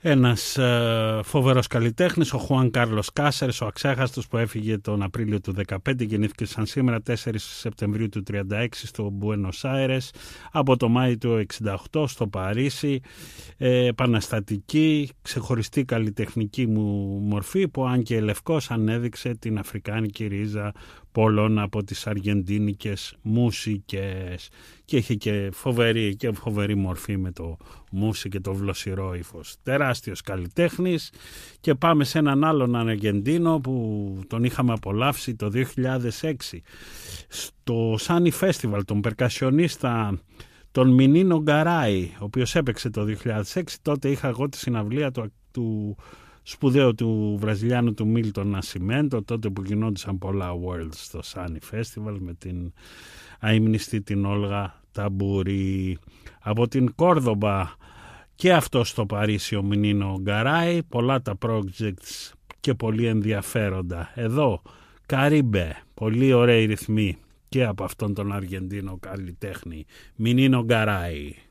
Ένας φοβερός καλλιτέχνης, ο Χουάν Κάρλος Κάσερς, ο αξέχαστος, που έφυγε τον Απρίλιο του 2015, γεννήθηκε σαν σήμερα 4 Σεπτεμβρίου του 1936 στο Μπουένος Άιρες, από το Μάη του 1968 στο Παρίσι. Επαναστατική, ξεχωριστή καλλιτεχνική μου μορφή, που αν και λευκός ανέδειξε την αφρικάνικη ρίζα πολλών από τις αργεντίνικες μουσικές, και είχε και φοβερή μορφή με το μουσι και το βλοσιρό ύφος. Τεράστιος καλλιτέχνης. Και πάμε σε έναν άλλον Αργεντίνο που τον είχαμε απολαύσει το 2006 στο Sunny Festival, τον περκασιονίστα τον Μινίνο Γκαράι, ο οποίος έπαιξε το 2006. Τότε είχα εγώ τη συναυλία του σπουδαίου του Βραζιλιάνου του Μίλτον Νασιμέντο, τότε που γινόντουσαν πολλά awards στο Sunny Festival, με την αείμνηστη την Όλγα Ταμπούρη. Από την Κόρδομπα και αυτό στο Παρίσι ο Μινίνο Γκαράι, πολλά τα projects και πολύ ενδιαφέροντα. Εδώ Καρίμπε, πολύ ωραίοι ρυθμοί και από αυτόν τον Αργεντίνο καλλιτέχνη Μινίνο Γκαράι.